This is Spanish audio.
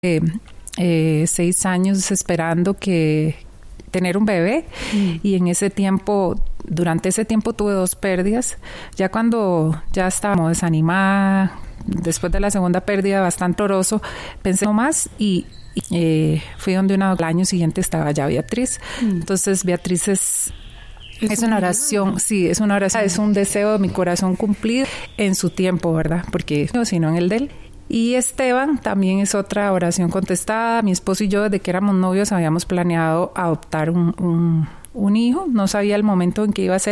6 años esperando tener un bebé y en ese tiempo, durante ese tiempo tuve 2 pérdidas. Ya cuando ya estaba como desanimada, después de la segunda pérdida bastante doloroso, pensé no más y fui donde una doctora. Al año siguiente estaba ya Beatriz. Entonces Beatriz es una oración, sí, es una oración, es un deseo de mi corazón cumplido en su tiempo, ¿verdad? Porque no, sino en el de él. Y Esteban también es otra oración contestada. Mi esposo y yo, desde que éramos novios, habíamos planeado adoptar un hijo. No sabía el momento en que iba a ser.